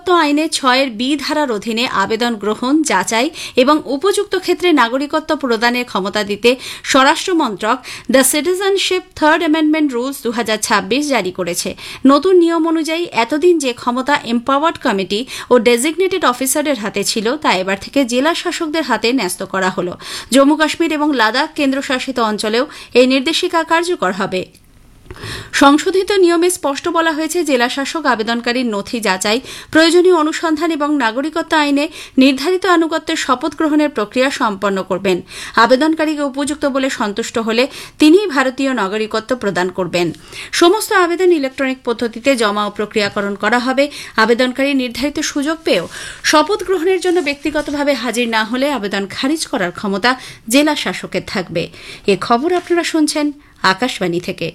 নাগরিকত্ব আইনে 6(b) ধারার অধীনে আবেদন গ্রহণ, যাচাই এবং উপযুক্ত ক্ষেত্রে নাগরিকত্ব প্রদানের ক্ষমতা দিতে স্বরাষ্ট্র মন্ত্রক the citizenship third amendment rules 2026 জারি করেছে। নতুন নিয়ম অনুযায়ী এতদিন যে ক্ষমতা এম্পাওয়ার্ড কমিটি ও ডেজিগনেটেড অফিসারের হাতে ছিল তা এবার থেকে জেলা শাসকদের হাতে ন্যস্ত করা হল। জম্মু কাশ্মীর এবং লাদাখ কেন্দ্রশাসিত অঞ্চলেও এই নির্দেশিকা কার্যকর হবে। সংশোধিত নিয়মে স্পষ্ট বলা হয়েছে, জেলা শাসক আবেদনকারীর নথি যাচাই, প্রয়োজনীয় অনুসন্ধান এবং নাগরিকত্ব আইনে নির্ধারিত আনুগত্যের শপথ গ্রহণের প্রক্রিয়া সম্পন্ন করবেন। আবেদনকারীকে উপযুক্ত বলে সন্তুষ্ট হলে তিনিই ভারতীয় নাগরিকত্ব প্রদান করবেন। সমস্ত আবেদন ইলেকট্রনিক পদ্ধতিতে জমা ও প্রক্রিয়াকরণ করা হবে। আবেদনকারী নির্ধারিত সুযোগ পেয়েও শপথ গ্রহণের জন্য ব্যক্তিগতভাবে হাজির না হলে আবেদন খারিজ করার ক্ষমতা জেলা শাসকের থাকবে। এ খবর আপনারা শুনছেন আকাশবাণী থেকে।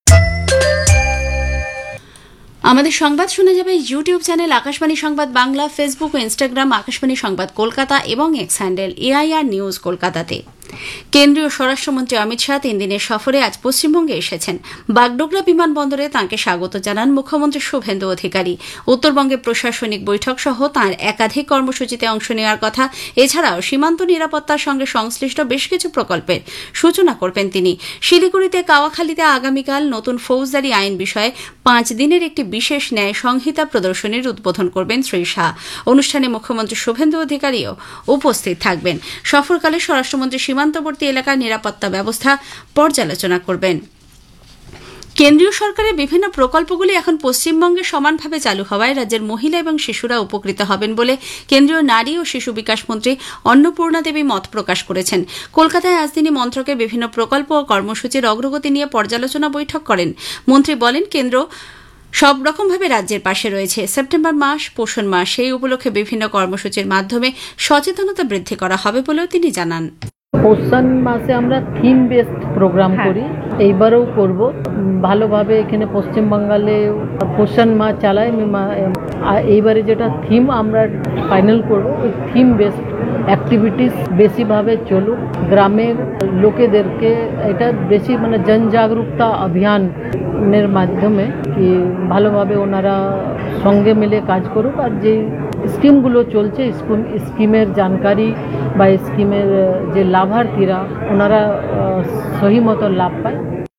আমাদের সংবাদ শোনা যাবে ইউটিউব চ্যানেল আকাশবাণী সংবাদ বাংলা, ফেসবুক ও ইনস্টাগ্রাম আকাশবাণী সংবাদ কলকাতা এবং এক্স হ্যান্ডেল AIR নিউজ কলকাতাতে। কেন্দ্রীয় স্বরাষ্ট্রমন্ত্রী অমিত শাহ 3 দিনের সফরে আজ পশ্চিমবঙ্গে এসেছেন। বাগডোগরা বিমানবন্দরে তাঁকে স্বাগত জানান মুখ্যমন্ত্রী শুভেন্দু অধিকারী। উত্তরবঙ্গে প্রশাসনিক বৈঠক সহ তাঁর একাধিক কর্মসূচিতে অংশ নেওয়ার কথা। এছাড়াও সীমান্ত নিরাপত্তার সঙ্গে সংশ্লিষ্ট বেশ কিছু প্রকল্পের সূচনা করবেন তিনি। শিলিগুড়িতে কাওয়াখালীতে আগামীকাল নতুন ফৌজদারি আইন বিষয়ে 5 দিনের একটি বিশেষ ন্যায় সংহিতা প্রদর্শনীর উদ্বোধন করবেন শ্রী শাহ। অনুষ্ঠানে মুখ্যমন্ত্রী শুভেন্দু অধিকারীও উপস্থিত থাকবেন। সফরকালে স্বরাষ্ট্রমন্ত্রী সীমান্তবর্তী এলাকার নিরাপত্তা ব্যবস্থা পর্যালোচনা করবেন। কেন্দ্রীয় সরকারের বিভিন্ন প্রকল্পগুলি এখন পশ্চিমবঙ্গে সমানভাবে চালু হওয়ায় রাজ্যের মহিলা এবং শিশুরা উপকৃত হবেন বলে কেন্দ্রীয় নারী ও শিশু বিকাশ মন্ত্রী অন্নপূর্ণা দেবী মত প্রকাশ করেছেন। কলকাতায় আজ তিনি মন্ত্রকের বিভিন্ন প্রকল্প ও কর্মসূচির অগ্রগতি নিয়ে পর্যালোচনা বৈঠক করেন। মন্ত্রী বলেন, কেন্দ্র সব রকমভাবে রাজ্যের পাশে রয়েছে। সেপ্টেম্বর মাস পোষণ মাস, সেই উপলক্ষে বিভিন্ন কর্মসূচির মাধ্যমে সচেতনতা বৃদ্ধি করা হবে বলেও তিনি জানান। পোষণ মাসে আমরা থিম বেসড প্রোগ্রাম করি, এইবারও করব। ভালোভাবে এখানে পশ্চিমবাংলে পোষণ মাস চালায়। এইবারে যেটা থিম আমরা ফাইনাল করব, ওই থিম বেসড অ্যাক্টিভিটিস বেশিভাবে চলুক। গ্রামের লোকেদেরকে এটা বেশি জনজাগরুকতা অভিযানের মাধ্যমে কি ভালোভাবে ওনারা সঙ্গে মিলে কাজ করুক। আর যে স্কিমগুলো চলছে, স্কিমের জানকারি বা স্কিমের যে লাভার্থীরা ওনারা সহি মতো লাভ পায়।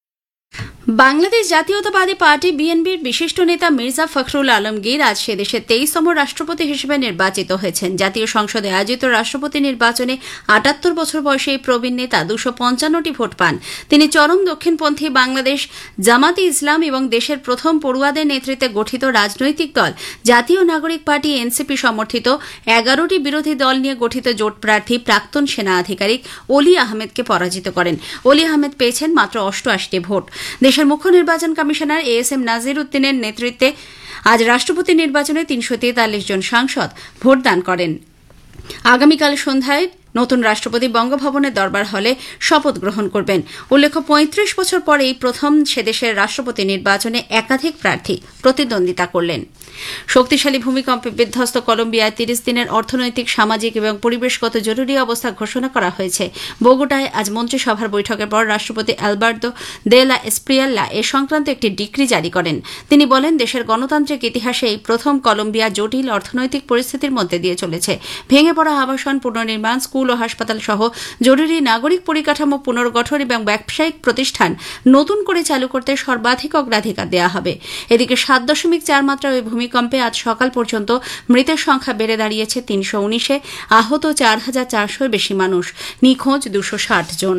বাংলাদেশ জাতীয়তাবাদী পার্টি বিএনপির বিশিষ্ট নেতা মির্জা ফখরুল আলমগীর আজ সে দেশের 23তম রাষ্ট্রপতি হিসেবে নির্বাচিত হয়েছেন। জাতীয় সংসদে আয়োজিত রাষ্ট্রপতি নির্বাচনে 78 বছর বয়সী এই প্রবীণ নেতা 255টি ভোট পান। তিনি চরম দক্ষিণপন্থী বাংলাদেশ জামাতে ইসলাম এবং দেশের প্রথম পড়ুয়াদের নেতৃত্বে গঠিত রাজনৈতিক দল জাতীয় নাগরিক পার্টি এনসিপি সমর্থিত 11টি বিরোধী দল নিয়ে গঠিত জোট প্রার্থী প্রাক্তন সেনা আধিকারিক অলি আহমেদকে পরাজিত করেন। অলি আহমেদ পেয়েছেন মাত্র 88টি ভোট। দেশের মুখ্য নির্বাচন কমিশনার ASM নাজির উদ্দিনের নেতৃত্বে আজ রাষ্ট্রপতি নির্বাচনে 343 জন সাংসদ ভোটদান করেন। আগামীকাল সন্ধ্যায় নতুন রাষ্ট্রপতি বঙ্গভবনের দরবার হলে শপথ গ্রহণ করবেন। উল্লেখ্য, 35 বছর পরে এই প্রথম সেদেশের রাষ্ট্রপতি নির্বাচনে একাধিক প্রার্থী প্রতিদ্বন্দ্বিতা করলেন। শক্তিশালী ভূমিকম্পে বিধ্বস্ত কলম্বিয়ায় 30 দিনের অর্থনৈতিক, সামাজিক এবং পরিবেশগত জরুরি অবস্থা ঘোষণা করা হয়েছে। বগুড়ায় আজ মন্ত্রিসভার বৈঠকের পর রাষ্ট্রপতি আলবার্তো দে লা এসপ্রিয়েলা এ সংক্রান্ত একটি ডিক্রি জারি করেন। তিনি বলেন, দেশের গণতান্ত্রিক ইতিহাসে এই প্রথম কলম্বিয়া জটিল অর্থনৈতিক পরিস্থিতির মধ্যে দিয়ে চলেছে। ভেঙে পড়া আবাসন পুনর্নির্মাণ, স্কুল ও হাসপাতাল সহ জরুরি নাগরিক পরিকাঠামো পুনর্গঠন এবং ব্যবসায়িক প্রতিষ্ঠান নতুন করে চালু করতে সর্বাধিক অগ্রাধিকার দেওয়া হবে। এদিকে 7.4 মাত্রার ওই ভূমিকম্পে আজ সকাল পর্যন্ত মৃতের সংখ্যা বেড়ে দাঁড়িয়েছে 319-এ, আহত 4,400-এর বেশি মানুষ, নিখোঁজ 260 জন।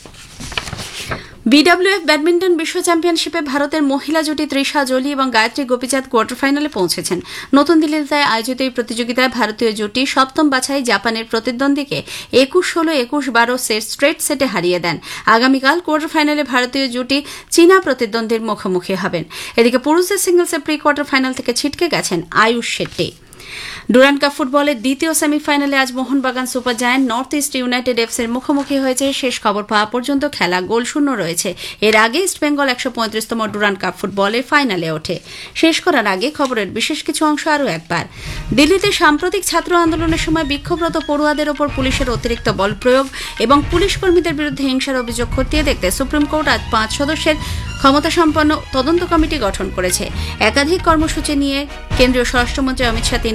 BWF ব্যাডমিন্টন বিশ্ব চ্যাম্পিয়নশিপে ভারতের মহিলা জুটি তৃষা জলি এবং গায়ত্রী গোপীচাঁদ কোয়ার্টার ফাইনালে পৌঁছেছেন। নতুন দিল্লিতে আয়োজিত এই প্রতিযোগিতায় ভারতীয় জুটি সপ্তম বাছাই জাপানের প্রতিদ্বন্দ্বীকে 21-16, 21-12 স্ট্রেট সেটে হারিয়ে দেন। আগামীকাল কোয়ার্টার ফাইনালে ভারতীয় জুটি চীনা প্রতিদ্বন্দ্বীর মুখোমুখি হবেন। এদিকে পুরুষদের সিঙ্গলসে প্রি কোয়ার্টার ফাইনাল থেকে ছিটকে গেছেন আয়ুষ শেট্টি। ডুরান্ড কাপ ফুটবলের দ্বিতীয় সেমিফাইনালে আজ Mohun Bagan super giant north east United এফসির মুখোমুখি হয়েছে। শেষ খবর পাওয়া পর্যন্ত খেলা গোলশূন্য রয়েছে। এর আগে ইস্টবেঙ্গল 135তম ডুরান্ড কাপ ফুটবলের ফাইনালে ওঠে। শেষ করার আগে খবরের বিশেষ কিছু অংশ আরও একবার। দিল্লিতে সাম্প্রতিক ছাত্র আন্দোলনের সময় বিক্ষোভরত পড়ুয়াদের ওপর পুলিশের অতিরিক্ত বল প্রয়োগ এবং পুলিশ কর্মীদের বিরুদ্ধে হিংসার অভিযোগ খতিয়ে দেখতে সুপ্রিম কোর্ট আজ 5 সদস্যের ক্ষমতাসম্পন্ন তদন্ত কমিটি গঠন করেছে। একাধিক কর্মসূচি নিয়ে কেন্দ্রীয় স্বরাষ্ট্রমন্ত্রী অমিত শাহ